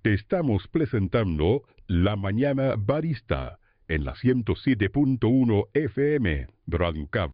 Te estamos presentando La Mañana Barista en la 107.1 FM Radio Cap.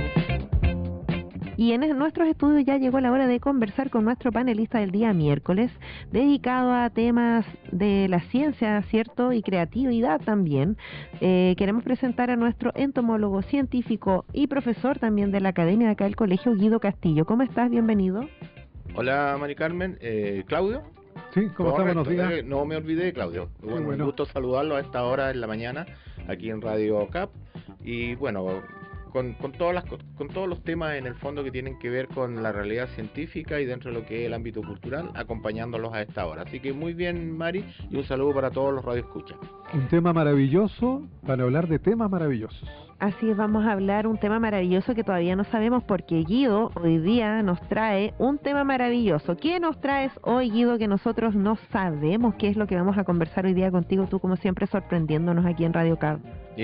Y en nuestros estudios ya llegó la hora de conversar con nuestro panelista del día miércoles, dedicado a temas de la ciencia, ¿cierto? Y creatividad también. Queremos presentar a nuestro entomólogo científico y profesor también de la Academia de acá del Colegio, Guido Castillo. ¿Cómo estás? Bienvenido. Hola, Mari Carmen. ¿Claudio? Sí, ¿cómo está? Buenos días. No me olvidé, Claudio. Bueno. Un gusto saludarlo a esta hora en la mañana, aquí en Radio CAP. Y bueno, con todos los temas en el fondo que tienen que ver con la realidad científica y dentro de lo que es el ámbito cultural, acompañándolos a esta hora. Así que muy bien, Mari, y un saludo para todos los radioescuchas. Un tema maravilloso para hablar de temas maravillosos. Así es, vamos a hablar un tema maravilloso que todavía no sabemos porque Guido hoy día nos trae un tema maravilloso. ¿Qué nos traes hoy, Guido, que nosotros no sabemos qué es lo que vamos a conversar hoy día contigo, tú como siempre sorprendiéndonos aquí en Radio Cab?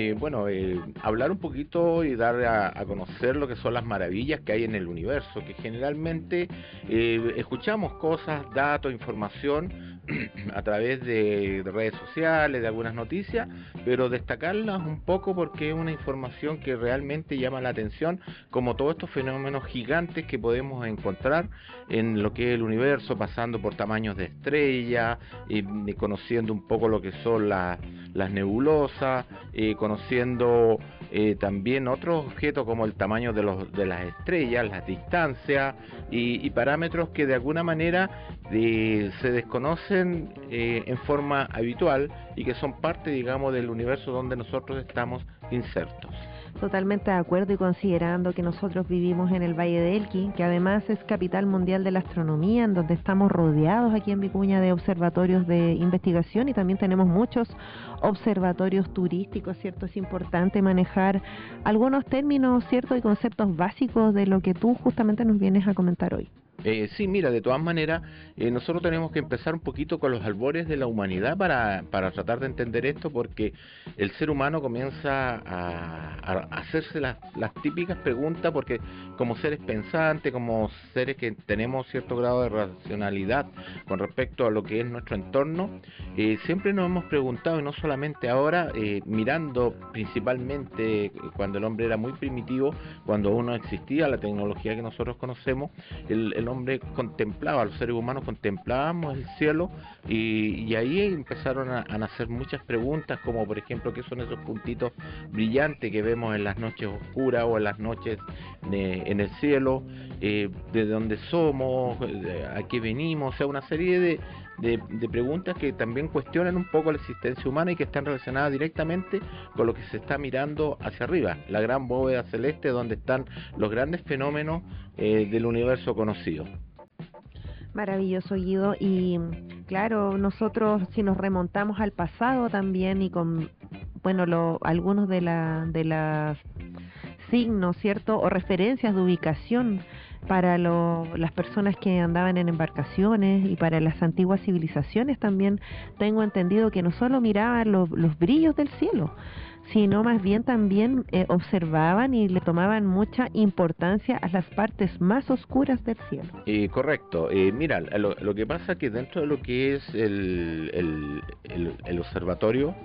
Hablar un poquito y dar a conocer lo que son las maravillas que hay en el universo, que generalmente escuchamos cosas, datos, información a través de redes sociales, de algunas noticias, pero destacarlas un poco porque es una información que realmente llama la atención, como todos estos fenómenos gigantes que podemos encontrar en lo que es el universo, pasando por tamaños de estrellas, conociendo un poco lo que son las nebulosas, conociendo también otros objetos como el tamaño de las estrellas, las distancias y parámetros que de alguna manera se desconocen en forma habitual y que son parte, digamos, del universo donde nosotros estamos insertos. Totalmente de acuerdo, y considerando que nosotros vivimos en el Valle de Elqui, que además es capital mundial de la astronomía, en donde estamos rodeados aquí en Vicuña de observatorios de investigación y también tenemos muchos observatorios turísticos, ¿cierto? Es importante manejar algunos términos, ¿cierto? Y conceptos básicos de lo que tú justamente nos vienes a comentar hoy. Sí, mira, de todas maneras, nosotros tenemos que empezar un poquito con los albores de la humanidad para tratar de entender esto, porque el ser humano comienza a hacerse las típicas preguntas, porque como seres pensantes, como seres que tenemos cierto grado de racionalidad con respecto a lo que es nuestro entorno, siempre nos hemos preguntado, y no solamente ahora, mirando principalmente cuando el hombre era muy primitivo, cuando aún no existía la tecnología que nosotros conocemos, el hombre contemplaba, los seres humanos contemplábamos el cielo y ahí empezaron a nacer muchas preguntas, como por ejemplo qué son esos puntitos brillantes que vemos en las noches oscuras o en las noches en el cielo, de dónde somos, a qué venimos, o sea, una serie de preguntas que también cuestionan un poco la existencia humana y que están relacionadas directamente con lo que se está mirando hacia arriba, la gran bóveda celeste donde están los grandes fenómenos del universo conocido. Maravilloso, Guido, y claro, nosotros si nos remontamos al pasado también y con, bueno, algunos de las signos, ¿cierto? O referencias de ubicación para las personas que andaban en embarcaciones y para las antiguas civilizaciones también tengo entendido que no solo miraban los brillos del cielo, sino más bien también observaban y le tomaban mucha importancia a las partes más oscuras del cielo. Correcto. Mira, lo que pasa es que dentro de lo que es el observatorio,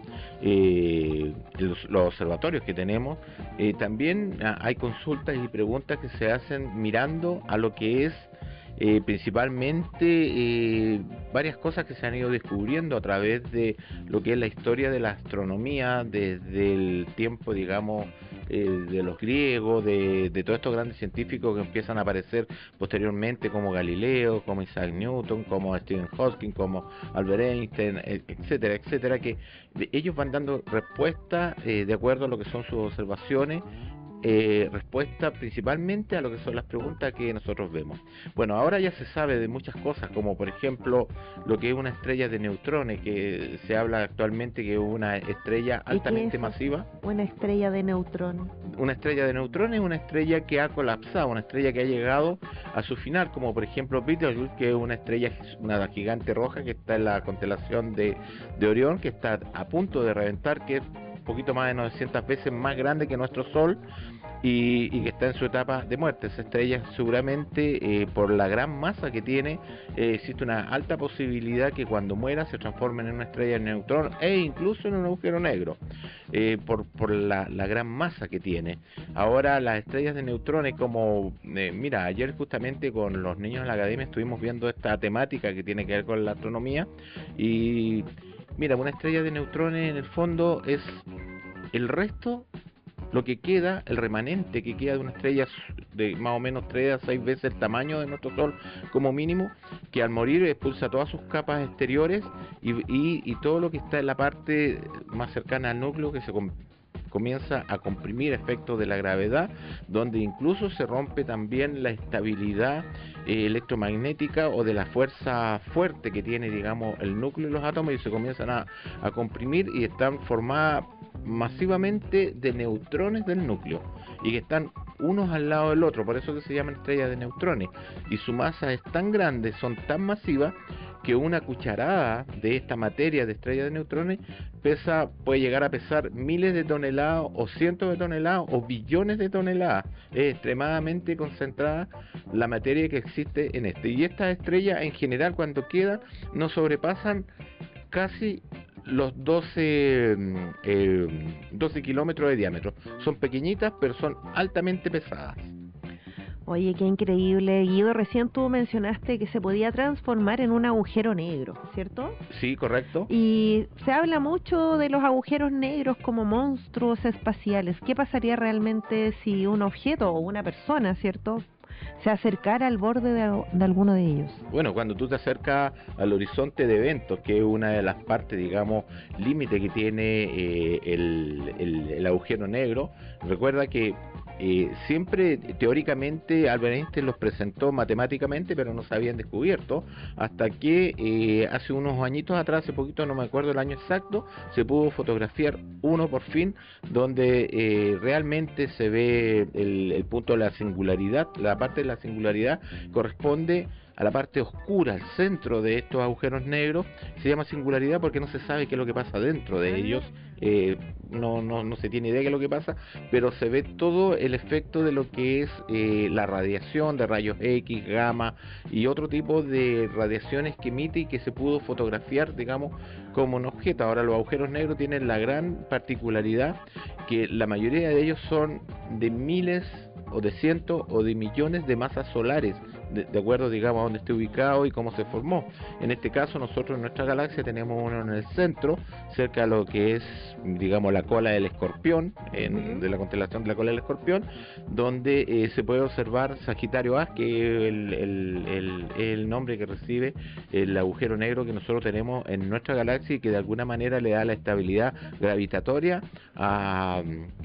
los observatorios que tenemos, también hay consultas y preguntas que se hacen mirando a lo que es principalmente varias cosas que se han ido descubriendo a través de lo que es la historia de la astronomía desde el tiempo, digamos, de los griegos, de todos estos grandes científicos que empiezan a aparecer posteriormente, como Galileo, como Isaac Newton, como Stephen Hawking, como Albert Einstein, etcétera, etcétera, que ellos van dando respuestas de acuerdo a lo que son sus observaciones, respuesta principalmente a lo que son las preguntas que nosotros vemos. Bueno, ahora ya se sabe de muchas cosas, como por ejemplo lo que es una estrella de neutrones, que se habla actualmente que es una estrella altamente masiva. Una estrella de neutrones. Una estrella de neutrones es una estrella que ha colapsado, una estrella que ha llegado a su final, como por ejemplo Betelgeuse, que es una estrella, una gigante roja que está en la constelación de Orión, que está a punto de reventar, que es un poquito más de 900 veces más grande que nuestro Sol, y que está en su etapa de muerte. Esa estrella seguramente, por la gran masa que tiene, existe una alta posibilidad que cuando muera se transforme en una estrella de neutrón e incluso en un agujero negro, por la gran masa que tiene. Ahora las estrellas de neutrones, como mira, ayer justamente con los niños de la academia estuvimos viendo esta temática que tiene que ver con la astronomía, y mira, una estrella de neutrones en el fondo es el resto, lo que queda, el remanente que queda de una estrella de más o menos 3 a 6 veces el tamaño de nuestro Sol como mínimo, que al morir expulsa todas sus capas exteriores y todo lo que está en la parte más cercana al núcleo, que se comienza a comprimir efectos de la gravedad, donde incluso se rompe también la estabilidad electromagnética o de la fuerza fuerte que tiene, digamos, el núcleo de los átomos, y se comienzan a comprimir y están formadas masivamente de neutrones del núcleo, y que están unos al lado del otro, por eso que se llaman estrellas de neutrones, y su masa es tan grande, son tan masivas, que una cucharada de esta materia de estrellas de neutrones puede llegar a pesar miles de toneladas o cientos de toneladas o billones de toneladas. Es extremadamente concentrada la materia que existe en este. Y estas estrellas en general, cuando quedan, no sobrepasan casi los 12 kilómetros de diámetro. Son pequeñitas, pero son altamente pesadas. Oye, qué increíble, Guido. Recién tú mencionaste que se podía transformar en un agujero negro, ¿cierto? Sí, correcto. Y se habla mucho de los agujeros negros como monstruos espaciales. ¿Qué pasaría realmente si un objeto o una persona, ¿cierto?, se acercara al borde de alguno de ellos? Bueno, cuando tú te acercas al horizonte de eventos, que es una de las partes, digamos, límite que tiene el agujero negro, recuerda que siempre, teóricamente, Albert Einstein los presentó matemáticamente, pero no se habían descubierto, hasta que hace unos añitos atrás, hace poquito, no me acuerdo el año exacto, se pudo fotografiar uno por fin, donde realmente se ve el punto de la singularidad. La parte de la singularidad corresponde a la parte oscura, al centro de estos agujeros negros. Se llama singularidad porque no se sabe qué es lo que pasa dentro de ellos, no se tiene idea de qué es lo que pasa, pero se ve todo el efecto de lo que es la radiación de rayos X, gamma y otro tipo de radiaciones que emite y que se pudo fotografiar, digamos, como un objeto. Ahora, los agujeros negros tienen la gran particularidad que la mayoría de ellos son de miles o de cientos o de millones de masas solares, de acuerdo, digamos, a dónde esté ubicado y cómo se formó. En este caso, nosotros en nuestra galaxia tenemos uno en el centro, cerca de lo que es, digamos, la cola del escorpión, de la constelación de la cola del escorpión, donde se puede observar Sagitario A, que es el nombre que recibe el agujero negro que nosotros tenemos en nuestra galaxia, y que de alguna manera le da la estabilidad gravitatoria a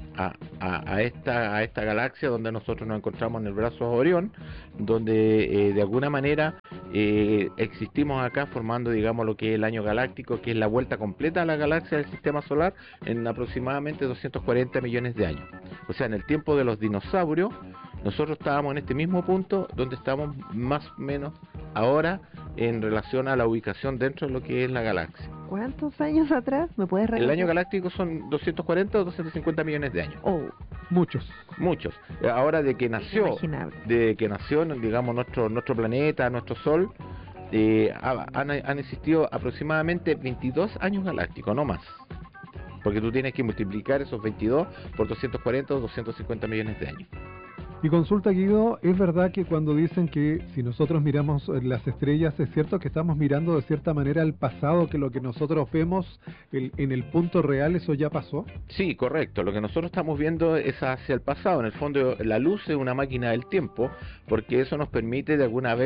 esta galaxia donde nosotros nos encontramos, en el brazo de Orión, donde de alguna manera existimos acá formando, digamos, lo que es el año galáctico, que es la vuelta completa a la galaxia del sistema solar en aproximadamente 240 millones de años. O sea, en el tiempo de los dinosaurios, nosotros estábamos en este mismo punto donde estamos más o menos ahora en relación a la ubicación dentro de lo que es la galaxia. ¿Cuántos años atrás? ¿Me puedes recordar? El año galáctico son 240 o 250 millones de años. Oh, muchos. Ahora, de que nació, digamos, nuestro planeta, nuestro Sol, han existido aproximadamente 22 años galácticos, no más. Porque tú tienes que multiplicar esos 22 por 240 o 250 millones de años. Y consulta, Guido, ¿es verdad que cuando dicen que si nosotros miramos las estrellas, es cierto que estamos mirando de cierta manera al pasado, que lo que nosotros vemos en el punto real, eso ya pasó? Sí, correcto. Lo que nosotros estamos viendo es hacia el pasado. En el fondo, la luz es una máquina del tiempo, porque eso nos permite de alguna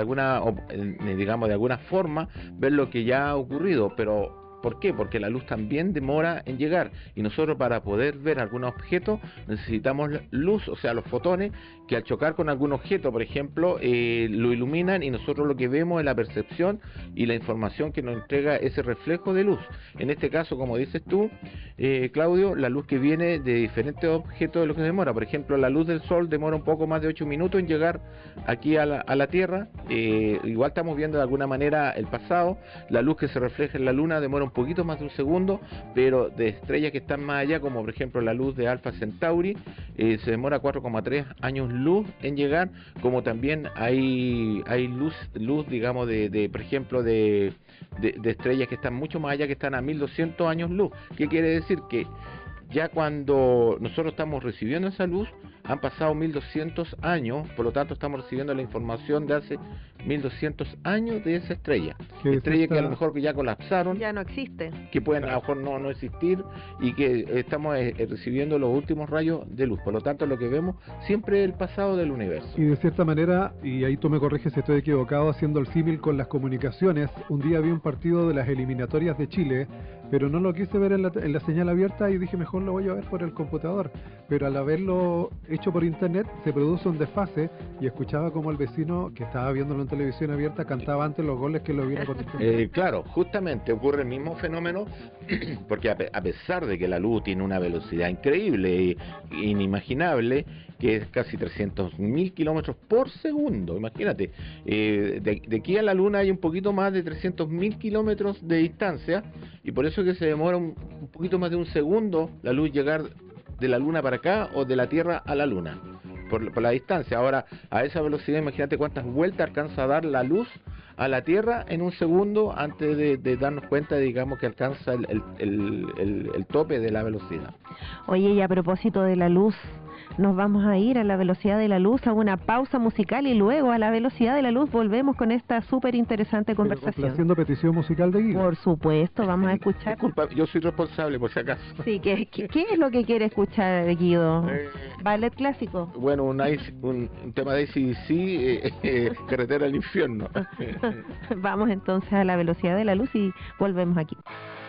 forma ver lo que ya ha ocurrido, pero ¿por qué? Porque la luz también demora en llegar, y nosotros, para poder ver algún objeto, necesitamos luz, o sea, los fotones, que al chocar con algún objeto, por ejemplo, lo iluminan, y nosotros lo que vemos es la percepción y la información que nos entrega ese reflejo de luz. En este caso, como dices tú, Claudio, la luz que viene de diferentes objetos es lo que demora. Por ejemplo, la luz del Sol demora un poco más de 8 minutos en llegar aquí a la Tierra. Igual estamos viendo de alguna manera el pasado. La luz que se refleja en la Luna demora un un poquito más de un segundo, pero de estrellas que están más allá, como por ejemplo la luz de Alpha Centauri, se demora 4,3 años luz en llegar, como también hay luz digamos, por ejemplo, de estrellas que están mucho más allá, que están a 1200 años luz. ¿Qué quiere decir? Que ya cuando nosotros estamos recibiendo esa luz, han pasado 1200 años, por lo tanto estamos recibiendo la información de hace 1200 años de esa estrella. Estrella que a lo mejor que ya colapsaron, ya no existe, que pueden a lo mejor no existir, y que estamos recibiendo los últimos rayos de luz. Por lo tanto, lo que vemos siempre es el pasado del universo. Y de cierta manera, y ahí tú me corriges si estoy equivocado, haciendo el símil con las comunicaciones, un día vi un partido de las eliminatorias de Chile, pero no lo quise ver en la señal abierta y dije mejor lo voy a ver por el computador, pero al haberlo hecho por internet se produce un desfase y escuchaba como el vecino que estaba viéndolo en televisión abierta cantaba antes los goles que lo hubiera corrigido. Claro, justamente ocurre el mismo fenómeno porque a pesar de que la luz tiene una velocidad increíble e inimaginable, que es casi 300.000 kilómetros por segundo, imagínate, de aquí a la Luna hay un poquito más de 300.000 kilómetros de distancia, y por eso que se demora un poquito más de un segundo la luz llegar de la Luna para acá o de la Tierra a la Luna, por la distancia. Ahora, a esa velocidad, imagínate cuántas vueltas alcanza a dar la luz a la Tierra en un segundo antes de darnos cuenta, digamos, que alcanza el tope de la velocidad. Oye, y a propósito de la luz, nos vamos a ir a la velocidad de la luz, a una pausa musical y luego a la velocidad de la luz volvemos con esta súper interesante conversación. Haciendo petición musical de Guido. Por supuesto, vamos a escuchar. Disculpa, yo soy responsable por si acaso. Sí, ¿qué es lo que quiere escuchar, Guido? ¿Ballet clásico? Bueno, un tema de AC/DC, Carretera al Infierno. Vamos entonces a la velocidad de la luz y volvemos aquí.